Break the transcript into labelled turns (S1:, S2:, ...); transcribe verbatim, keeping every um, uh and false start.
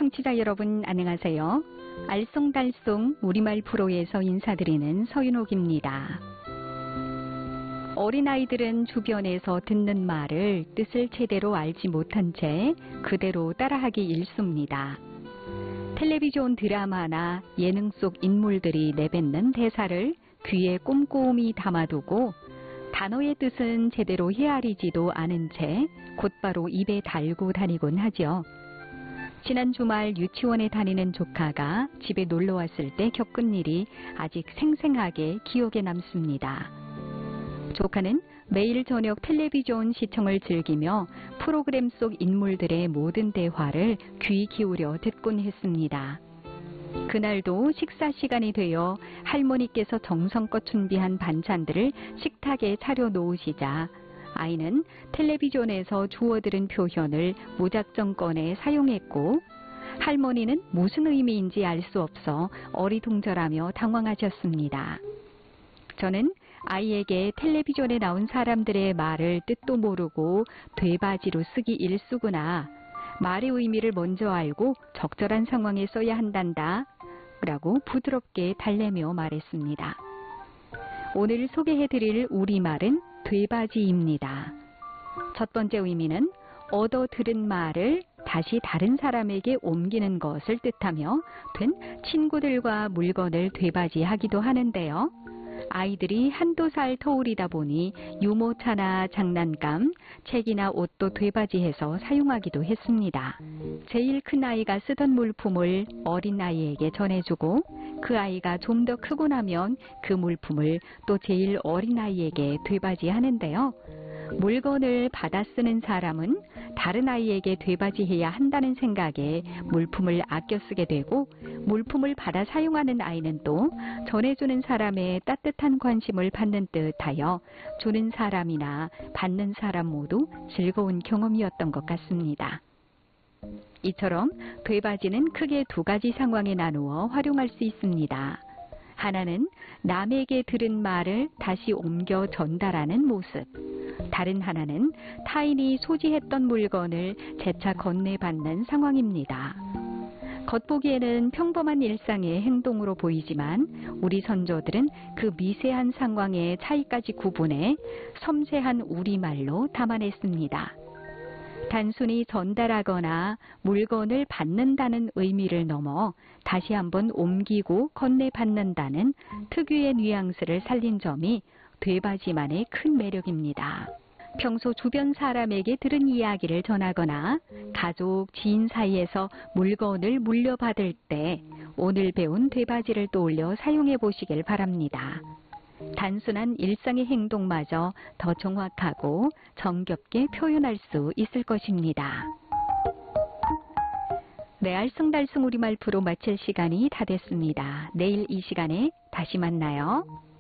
S1: 청취자 여러분 안녕하세요. 알쏭달쏭 우리말 프로에서 인사드리는 서윤옥입니다. 어린아이들은 주변에서 듣는 말을 뜻을 제대로 알지 못한 채 그대로 따라하기 일쑤입니다. 텔레비전 드라마나 예능 속 인물들이 내뱉는 대사를 귀에 꼼꼼히 담아두고 단어의 뜻은 제대로 헤아리지도 않은 채 곧바로 입에 달고 다니곤 하죠. 지난 주말 유치원에 다니는 조카가 집에 놀러 왔을 때 겪은 일이 아직 생생하게 기억에 남습니다. 조카는 매일 저녁 텔레비전 시청을 즐기며 프로그램 속 인물들의 모든 대화를 귀 기울여 듣곤 했습니다. 그날도 식사 시간이 되어 할머니께서 정성껏 준비한 반찬들을 식탁에 차려 놓으시자 아이는 텔레비전에서 주워들은 표현을 무작정 꺼내 사용했고 할머니는 무슨 의미인지 알 수 없어 어리둥절하며 당황하셨습니다. 저는 아이에게 텔레비전에 나온 사람들의 말을 뜻도 모르고 되바지로 쓰기 일쑤구나. 말의 의미를 먼저 알고 적절한 상황에 써야 한단다. 라고 부드럽게 달래며 말했습니다. 오늘 소개해드릴 우리말은 되바지입니다. 첫 번째 의미는 얻어 들은 말을 다시 다른 사람에게 옮기는 것을 뜻하며 된 친구들과 물건을 되바지하기도 하는데요. 아이들이 한두 살 터울이다 보니 유모차나 장난감, 책이나 옷도 되바지해서 사용하기도 했습니다. 제일 큰 아이가 쓰던 물품을 어린 아이에게 전해주고 그 아이가 좀 더 크고 나면 그 물품을 또 제일 어린 아이에게 되바지하는데요. 물건을 받아 쓰는 사람은 다른 아이에게 되바지해야 한다는 생각에 물품을 아껴 쓰게 되고 물품을 받아 사용하는 아이는 또 전해주는 사람의 따뜻한 관심을 받는 듯하여 주는 사람이나 받는 사람 모두 즐거운 경험이었던 것 같습니다. 이처럼 되바지는 크게 두 가지 상황에 나누어 활용할 수 있습니다. 하나는 남에게 들은 말을 다시 옮겨 전달하는 모습. 다른 하나는 타인이 소지했던 물건을 재차 건네받는 상황입니다. 겉보기에는 평범한 일상의 행동으로 보이지만 우리 선조들은 그 미세한 상황의 차이까지 구분해 섬세한 우리말로 담아냈습니다. 단순히 전달하거나 물건을 받는다는 의미를 넘어 다시 한번 옮기고 건네받는다는 특유의 뉘앙스를 살린 점이 되바지만의 큰 매력입니다. 평소 주변 사람에게 들은 이야기를 전하거나 가족, 지인 사이에서 물건을 물려받을 때 오늘 배운 되바지를 떠올려 사용해 보시길 바랍니다. 단순한 일상의 행동마저 더 정확하고 정겹게 표현할 수 있을 것입니다. 네, 알쏭달쏭 우리말 프로 마칠 시간이 다 됐습니다. 내일 이 시간에 다시 만나요.